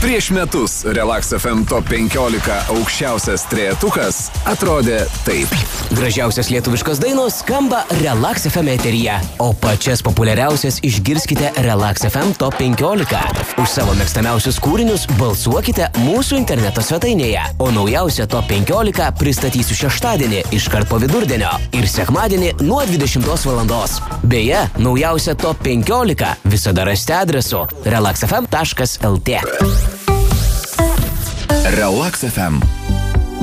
Prieš metus Relax FM Top 15 aukščiausias trejetukas atrodė taip. Gražiausias lietuviškos dainos skamba Relax FM eteryje, o pačias populiariausias išgirskite Relax FM Top 15. Už savo mėgstamiausius kūrinius balsuokite mūsų interneto svetainėje, o naujausią Top 15 pristatysiu šeštadienį iškart po vidurdienio ir sekmadienį nuo 20 valandos. Beje, naujausią Top 15 visada rasite adresu relaxfm.lt. Relax FM